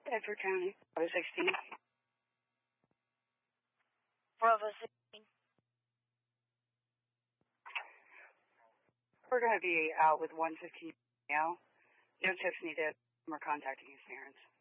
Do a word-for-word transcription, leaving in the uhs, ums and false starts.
Bedford County, Bravo sixteen. Bravo sixteen. We're going to be out with one fifteen now. No tips needed. We're contacting his parents.